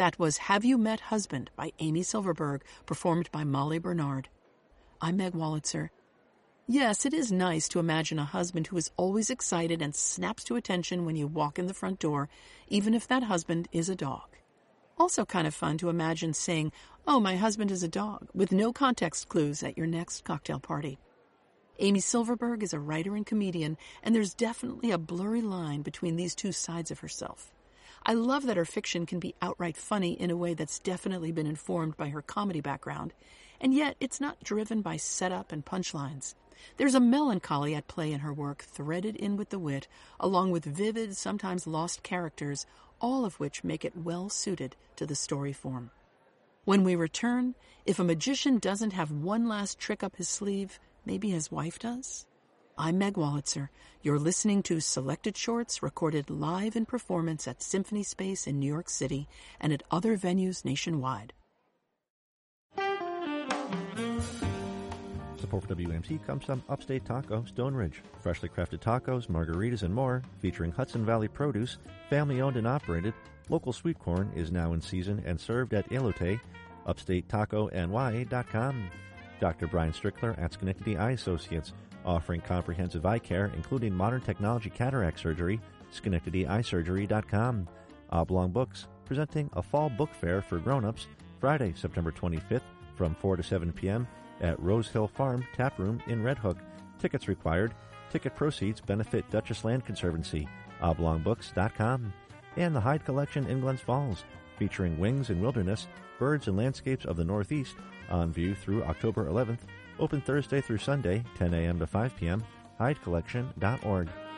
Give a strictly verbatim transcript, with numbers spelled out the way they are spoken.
That was Have You Met Husband by Amy Silverberg, performed by Molly Bernard. I'm Meg Wolitzer. Yes, it is nice to imagine a husband who is always excited and snaps to attention when you walk in the front door, even if that husband is a dog. Also kind of fun to imagine saying, "Oh, my husband is a dog," with no context clues at your next cocktail party. Amy Silverberg is a writer and comedian, and there's definitely a blurry line between these two sides of herself. I love that her fiction can be outright funny in a way that's definitely been informed by her comedy background, and yet it's not driven by setup and punchlines. There's a melancholy at play in her work, threaded in with the wit, along with vivid, sometimes lost characters, all of which make it well suited to the story form. When we return, if a magician doesn't have one last trick up his sleeve, maybe his wife does? I'm Meg Wolitzer. You're listening to Selected Shorts recorded live in performance at Symphony Space in New York City and at other venues nationwide. Support for W A M C comes from Upstate Taco, Stone Ridge. Freshly crafted tacos, margaritas, and more, featuring Hudson Valley produce, family-owned and operated. Local sweet corn is now in season and served at Elote. upstate taco N Y dot com. Doctor Brian Strickler at Schenectady Eye Associates, offering comprehensive eye care, including modern technology cataract surgery. Schenectady Eye Surgery dot com. Oblong Books, presenting a fall book fair for grown-ups, Friday, September twenty-fifth, from four to seven p.m., at Rose Hill Farm Tap Room in Red Hook. Tickets required. Ticket proceeds benefit Duchess Land Conservancy. oblong books dot com. And the Hyde Collection in Glens Falls, featuring Wings and Wilderness, Birds and Landscapes of the Northeast, on view through October eleventh. Open Thursday through Sunday, ten a.m. to five p.m. hyde collection dot org.